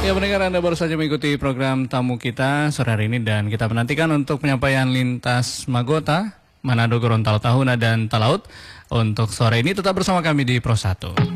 Ya, pendengar, Anda baru saja mengikuti program tamu kita sore hari ini dan kita menantikan untuk penyampaian lintas Magota, Manado, Gorontalo, Tahuna, dan Talaut. Untuk sore ini tetap bersama kami di Pro 1.